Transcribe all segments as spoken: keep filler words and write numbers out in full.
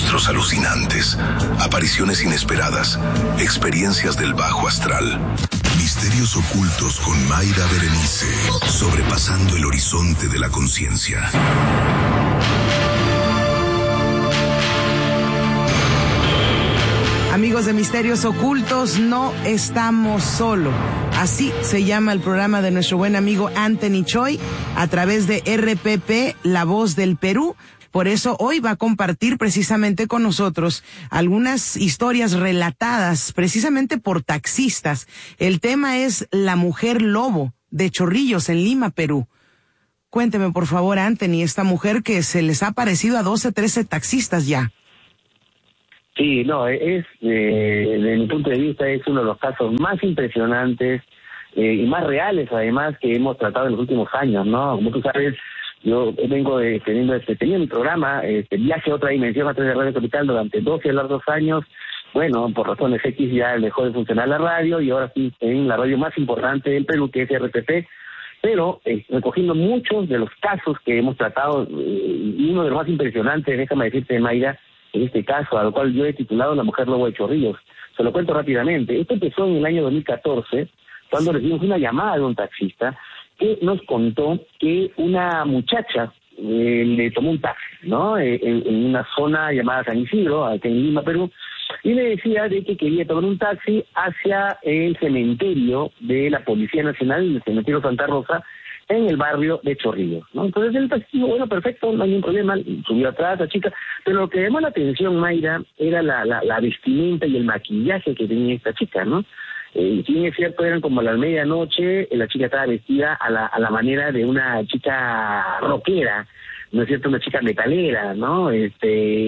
Encuentros alucinantes, apariciones inesperadas, experiencias del bajo astral. Misterios ocultos con Mayra Berenice, sobrepasando el horizonte de la conciencia. Amigos de Misterios Ocultos, no estamos solos. Así se llama el programa de nuestro buen amigo Anthony Choi a través de R P P, La Voz del Perú. Por eso hoy va a compartir precisamente con nosotros algunas historias relatadas precisamente por taxistas. El tema es la mujer lobo de Chorrillos en Lima, Perú. Cuénteme por favor, Anthony, esta mujer que se les ha parecido a doce, trece taxistas ya. Sí, no, es, eh, desde mi punto de vista, es uno de los casos más impresionantes eh, y más reales, además, que hemos tratado en los últimos años, ¿no? Como tú sabes, yo vengo de, teniendo este, tenía mi programa, este, Viaje a otra dimensión a través de Radio Capital durante doce largos años. Bueno, por razones X ya dejó de funcionar la radio y ahora sí en la radio más importante del Perú, que es R P P, pero eh, recogiendo muchos de los casos que hemos tratado, eh, y uno de los más impresionantes, déjame decirte, Mayra, en este caso, al cual yo he titulado La Mujer Lobo de Chorrillos. Se lo cuento rápidamente. Esto empezó en el año dos mil catorce, cuando recibimos una llamada de un taxista que nos contó que una muchacha eh, le tomó un taxi, ¿no? Eh, en, en una zona llamada San Isidro, aquí en Lima, Perú, y le decía de que quería tomar un taxi hacia el cementerio de la Policía Nacional, el cementerio Santa Rosa, en el barrio de Chorrillos, ¿no? Entonces el taxi dijo, bueno, perfecto, no hay ningún problema, subió atrás la chica, pero lo que llamó la atención, Mayra, era la, la, la vestimenta y el maquillaje que tenía esta chica, ¿no? Eh, si bien es cierto, eran como a la medianoche, la chica estaba vestida a la, a la manera de una chica rockera, ¿no es cierto?, una chica metalera, ¿no? Este,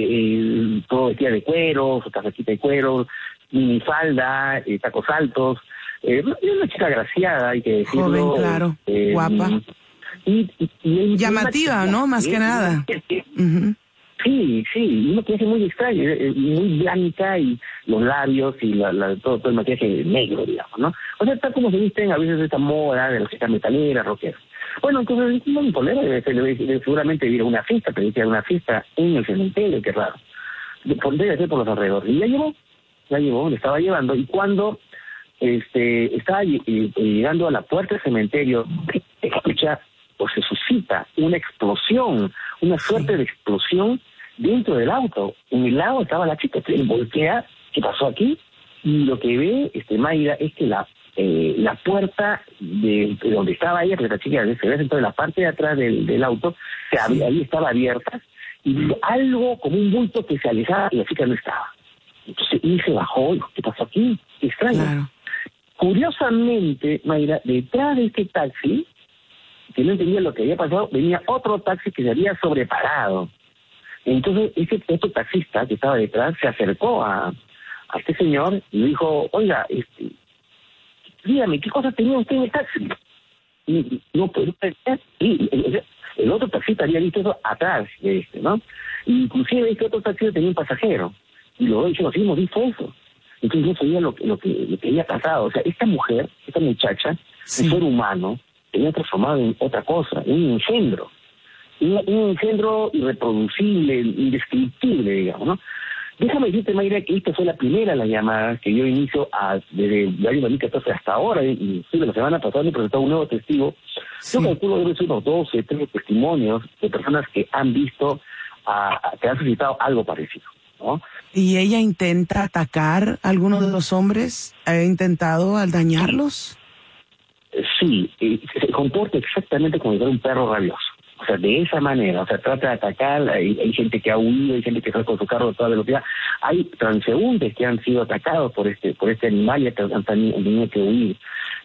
eh, todo vestida de cuero, su cafecita de cuero, minifalda, eh, tacos altos. Eh, es una chica agraciada, hay que decirlo. Joven, claro, eh, guapa. Y, y, y llamativa, ¿no? Más que nada. Uh-huh. Sí, sí, una maquillaje muy extraño, muy blanca y los labios y la, la, todo, todo el maquillaje negro, digamos, ¿no? O sea, está como se visten a veces esta moda de las chicas metaleras, rockeras. Bueno, entonces no hay problema, seguramente ir a una fiesta, pero ir a una fiesta en el cementerio, qué raro. Debe ser por los alrededores. Y la llevó, la llevó, le estaba llevando, y cuando este estaba llegando a la puerta del cementerio, escucha o se suscita una explosión, una suerte de explosión dentro del auto. En el lado estaba la chica, se voltea, ¿qué pasó aquí? Y lo que ve este Mayra es que la eh, la puerta de, de donde estaba ella, porque la chica se ve entonces la parte de atrás del, del auto, se abría, ahí estaba abierta, y algo como un bulto que se alejaba y la chica no estaba. Entonces y se bajó, dijo, ¿qué pasó aquí? Qué extraño. Claro. Curiosamente, Mayra, detrás de este taxi, que no entendía lo que había pasado, venía otro taxi que se había sobreparado. Entonces, ese otro taxista que estaba detrás se acercó a, a este señor y dijo, oiga, este, dígame, ¿qué cosas tenía usted en el taxi? Y no, pues, y, el, el otro taxista había visto eso atrás de este, ¿no? Y inclusive este otro taxista tenía un pasajero. Y luego dijimos, sí, hemos visto eso. Entonces no sabía lo, lo, que, lo que había pasado. O sea, esta mujer, esta muchacha, sí, un ser humano, se había transformado en otra cosa, en un engendro. Un, un engendro irreproducible, indescriptible, digamos, ¿no? Déjame decirte, Mayra, que esta fue la primera de las llamadas que yo inicio a, desde el año dos mil catorce hasta ahora, y sí, la semana pasada me presentó un nuevo testigo. Sí. Yo calculo que debe ser unos doce, trece testimonios de personas que han visto, a, a, que han suscitado algo parecido, ¿no? ¿Y ella intenta atacar a alguno de los hombres? ¿Ha intentado al dañarlos? Sí, eh, se comporta exactamente como si fuera un perro rabioso. O sea, de esa manera, o sea, trata de atacar, hay, hay gente que ha huido, hay gente que sale con su carro de toda velocidad, hay transeúntes que han sido atacados por este por este animal y que han tenido que huir.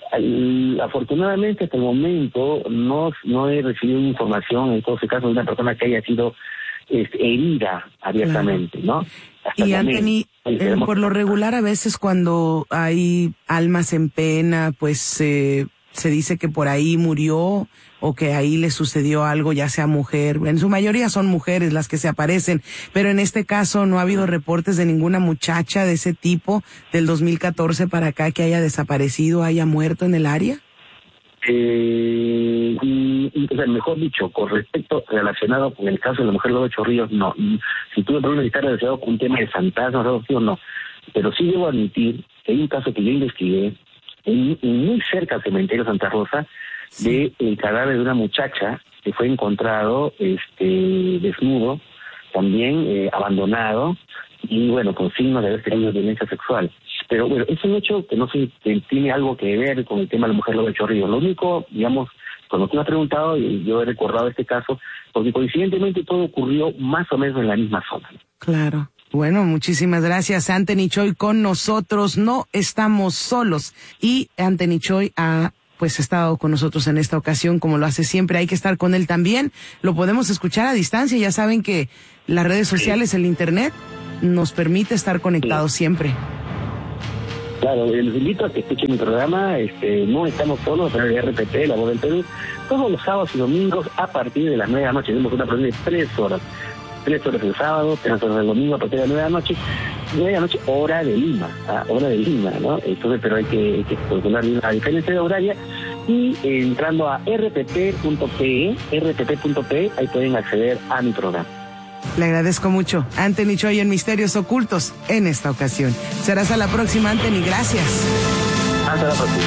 Al, afortunadamente, hasta el momento, no, no he recibido información, en todo ese caso, de una persona que haya sido este, herida abiertamente, claro, ¿no? Hasta y Anthony, eh, por lo regular, a veces cuando hay almas en pena, pues eh, se dice que por ahí murió o que ahí le sucedió algo, ya sea mujer. En su mayoría son mujeres las que se aparecen, pero en este caso no ha habido reportes de ninguna muchacha de ese tipo del dos mil catorce para acá que haya desaparecido, haya muerto en el área. Eh, y, y, o sea, mejor dicho, con respecto relacionado con el caso de la mujer Lobo de Chorrillos, no. Si tú me preguntas si está relacionado con un tema de fantasmas o algo, no. Pero sí debo admitir que hay un caso que yo investigué en, en muy cerca al cementerio Santa Rosa, de el cadáver de una muchacha que fue encontrado este desnudo, también eh, abandonado, y bueno, con signos de haber tenido violencia sexual. Pero bueno, es un hecho que no sé, que tiene algo que ver con el tema de la mujer Lobo de Chorrillos. Lo único, digamos, cuando tú me has preguntado, yo he recordado este caso, porque coincidentemente todo ocurrió más o menos en la misma zona. Claro. Bueno, muchísimas gracias, Anthony Choi, con nosotros. No estamos solos. Y Anthony Choi ha pues estado con nosotros en esta ocasión, como lo hace siempre. Hay que estar con él también. Lo podemos escuchar a distancia. Ya saben que las redes sociales, el internet, nos permite estar conectados sí. siempre. Claro, les invito a que escuchen mi programa. Este, no estamos solos, a través de R P P, La Voz del Perú, todos los sábados y domingos a partir de las nueve de la noche. Tenemos una programa de tres horas. Tres horas el sábado, tres horas el domingo a partir de las nueve de la noche. nueve de la noche, hora de Lima, ¿ah? hora de Lima, ¿no? Entonces, pero hay que, hay que calcular la diferencia de horaria. Y eh, entrando a r p p punto p e, r p p punto p e, ahí pueden acceder a mi programa. Le agradezco mucho, Anthony Choi en Misterios Ocultos en esta ocasión. Será hasta la próxima, Anthony. Gracias. Hasta la próxima.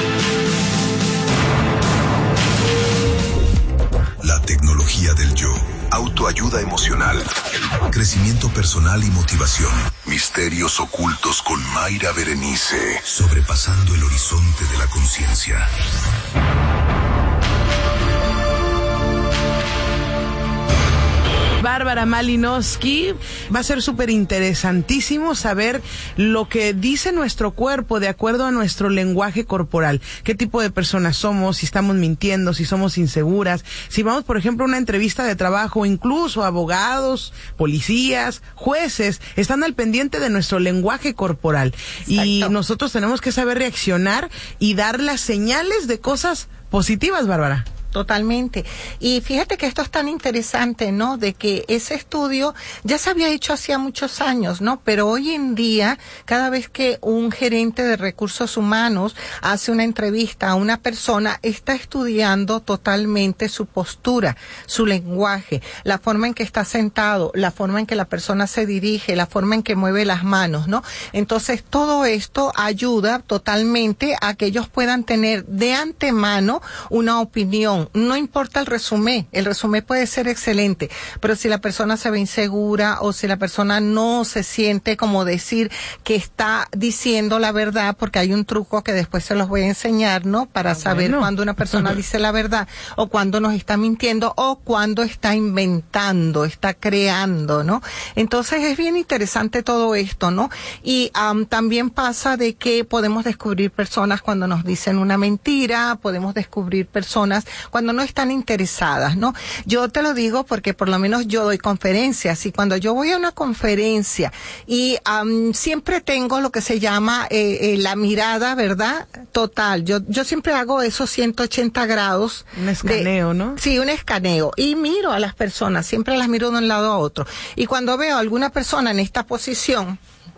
La tecnología del yo. Autoayuda emocional. Crecimiento personal y motivación. Misterios ocultos con Mayra Berenice. Sobrepasando el horizonte de la conciencia. Bárbara Malinowski, va a ser súper interesantísimo saber lo que dice nuestro cuerpo de acuerdo a nuestro lenguaje corporal. Qué tipo de personas somos, si estamos mintiendo, si somos inseguras, si vamos, por ejemplo, a una entrevista de trabajo, incluso abogados, policías, jueces, están al pendiente de nuestro lenguaje corporal. Exacto. Y nosotros tenemos que saber reaccionar y dar las señales de cosas positivas, Bárbara. Totalmente. Y fíjate que esto es tan interesante, ¿no? De que ese estudio ya se había hecho hacía muchos años, ¿no? Pero hoy en día, cada vez que un gerente de recursos humanos hace una entrevista a una persona, está estudiando totalmente su postura, su lenguaje, la forma en que está sentado, la forma en que la persona se dirige, la forma en que mueve las manos, ¿no? Entonces, todo esto ayuda totalmente a que ellos puedan tener de antemano una opinión. No importa el resumen, el resumen puede ser excelente, pero si la persona se ve insegura o si la persona no se siente como decir que está diciendo la verdad, porque hay un truco que después se los voy a enseñar, ¿no? Para ah, saber bueno. cuándo una persona dice la verdad o cuándo nos está mintiendo o cuándo está inventando, está creando, ¿no? Entonces es bien interesante todo esto, ¿no? Y um, también pasa de que podemos descubrir personas cuando nos dicen una mentira, podemos descubrir personas cuando no están interesadas, ¿no? Yo te lo digo porque por lo menos yo doy conferencias y cuando yo voy a una conferencia y um, siempre tengo lo que se llama eh, eh, la mirada, ¿verdad? Total. Yo yo siempre hago esos ciento ochenta grados. Un escaneo, de, ¿no? Sí, un escaneo. Y miro a las personas, siempre las miro de un lado a otro. Y cuando veo a alguna persona en esta posición,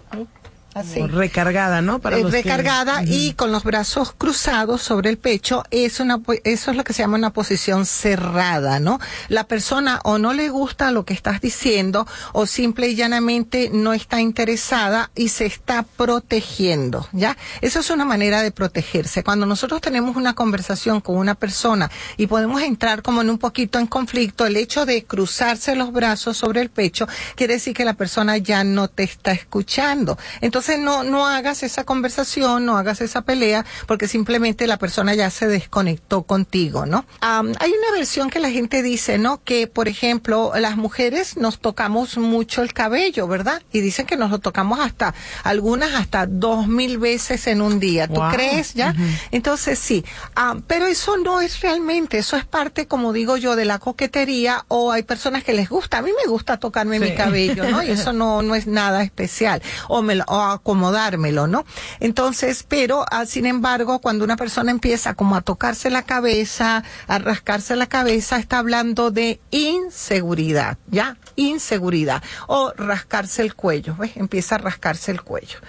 así. Recargada, ¿no? Para eh, los recargada que... y con los brazos cruzados sobre el pecho, es una, eso es lo que se llama una posición cerrada, ¿no? La persona o no le gusta lo que estás diciendo o simple y llanamente no está interesada y se está protegiendo, ¿ya? Eso es una manera de protegerse. Cuando nosotros tenemos una conversación con una persona y podemos entrar como en un poquito en conflicto, el hecho de cruzarse los brazos sobre el pecho quiere decir que la persona ya no te está escuchando. Entonces, Entonces no, no hagas esa conversación, no hagas esa pelea, porque simplemente la persona ya se desconectó contigo, ¿no? Um, hay una versión que la gente dice, ¿no? Que, por ejemplo, las mujeres nos tocamos mucho el cabello, ¿verdad? Y dicen que nos lo tocamos hasta, algunas hasta dos mil veces en un día. ¿Tú wow. crees ya? Uh-huh. Entonces sí, um, pero eso no es realmente, eso es parte, como digo yo, de la coquetería, o hay personas que les gusta. A mí me gusta tocarme sí. mi cabello, ¿no? Y eso no, no es nada especial. O me lo, o acomodármelo, ¿no? Entonces, pero, ah, sin embargo, cuando una persona empieza como a tocarse la cabeza, a rascarse la cabeza, está hablando de inseguridad, ¿ya? Inseguridad. O rascarse el cuello, ¿ves? Empieza a rascarse el cuello.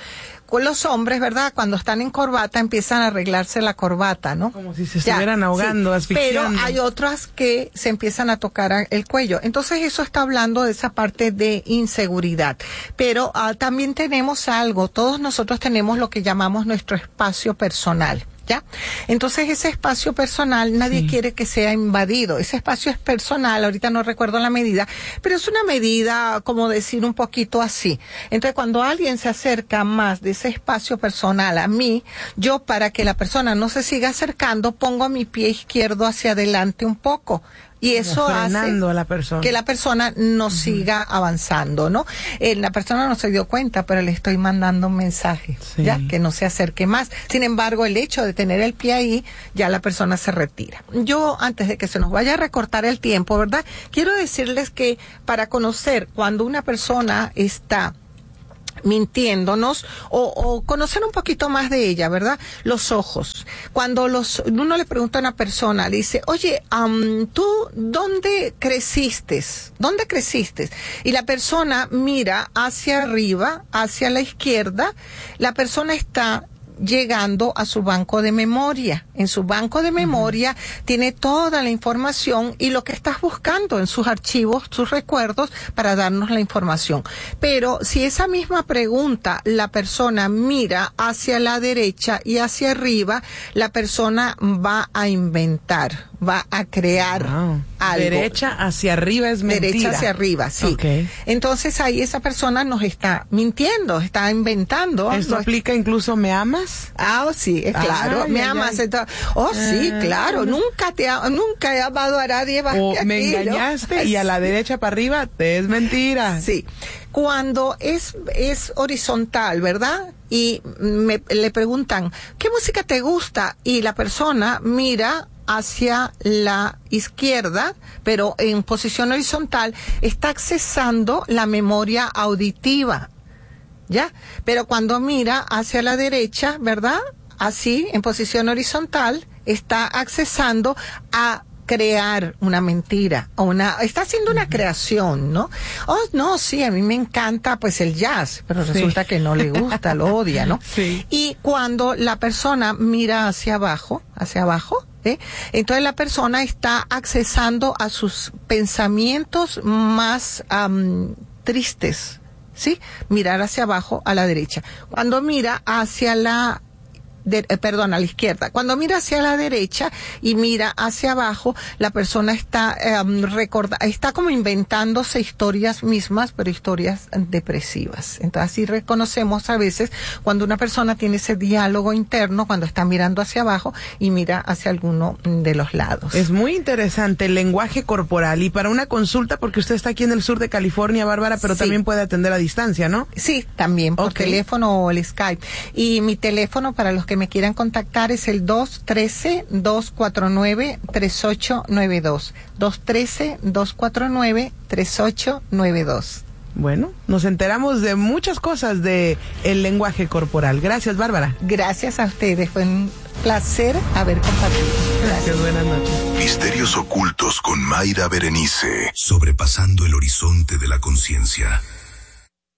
con los hombres, ¿verdad? Cuando están en corbata empiezan a arreglarse la corbata, ¿no? Como si se estuvieran ya, ahogando, sí, asfixiando. Pero hay otras que se empiezan a tocar el cuello. Entonces eso está hablando de esa parte de inseguridad. Pero uh, también tenemos algo, todos nosotros tenemos lo que llamamos nuestro espacio personal. ¿Ya? Entonces ese espacio personal nadie sí. quiere que sea invadido. Ese espacio es personal, ahorita no recuerdo la medida, pero es una medida, como decir, un poquito así. Entonces cuando alguien se acerca más de ese espacio personal a mí, yo para que la persona no se siga acercando, pongo mi pie izquierdo hacia adelante un poco. Y eso hace a la persona. que la persona no uh-huh. siga avanzando, ¿no? Eh, la persona no se dio cuenta, pero le estoy mandando un mensaje, sí. ya, que no se acerque más. Sin embargo, el hecho de tener el pie ahí, ya la persona se retira. Yo, antes de que se nos vaya a recortar el tiempo, ¿verdad? Quiero decirles que para conocer cuando una persona está mintiéndonos o, o conocer un poquito más de ella, ¿verdad? Los ojos. Cuando los uno le pregunta a una persona, le dice, oye, um, ¿tú dónde creciste? ¿Dónde creciste? Y la persona mira hacia arriba, hacia la izquierda, la persona está llegando a su banco de memoria. En su banco de memoria uh-huh. tiene toda la información y lo que estás buscando en sus archivos, sus recuerdos, para darnos la información. Pero si esa misma pregunta la persona mira hacia la derecha y hacia arriba, la persona va a inventar, va a crear wow. algo. Derecha hacia arriba es mentira. Derecha hacia arriba, sí. Okay. Entonces ahí esa persona nos está mintiendo, está inventando. ¿Esto aplica incluso me amas? Ah, oh, sí, es claro. Ay, me ay, amas. Ay. Entonces, oh, sí, ah, claro. Nunca te ha, nunca he amado a nadie más o que a me ti, engañaste, ¿no? Y sí. a la derecha para arriba te es mentira. Sí. Cuando es, es horizontal, ¿verdad? Y me, le preguntan, ¿qué música te gusta? Y la persona mira hacia la izquierda, pero en posición horizontal, está accesando la memoria auditiva. ¿Ya? Pero cuando mira hacia la derecha, ¿verdad? Así, en posición horizontal, está accesando a crear una mentira, o una, está haciendo una creación, ¿no? Oh, no, sí, a mí me encanta, pues, el jazz, pero resulta sí. que no le gusta, lo odia, ¿no? Sí. Y cuando la persona mira hacia abajo, hacia abajo, ¿eh? Entonces la persona está accesando a sus pensamientos más um, tristes, ¿sí? Mirar hacia abajo a la derecha. Cuando mira hacia la De, eh, perdón, a la izquierda. Cuando mira hacia la derecha y mira hacia abajo, la persona está eh, recorda, está como inventándose historias mismas, pero historias depresivas. Entonces así reconocemos a veces cuando una persona tiene ese diálogo interno, cuando está mirando hacia abajo y mira hacia alguno de los lados. Es muy interesante el lenguaje corporal. Y para una consulta, porque usted está aquí en el sur de California, Bárbara, pero sí. también puede atender a distancia, ¿no? Sí, también por okay. teléfono o el Skype. Y mi teléfono para los que me quieran contactar es el dos uno tres, dos cuatro nueve, tres ocho nueve dos. dos uno tres, dos cuatro nueve, tres ocho nueve dos. Bueno, nos enteramos de muchas cosas de el lenguaje corporal. Gracias, Bárbara. Gracias a ustedes. Fue un placer haber compartido. Gracias, buenas noches. Misterios ocultos con Mayra Berenice. Sobrepasando el horizonte de la conciencia.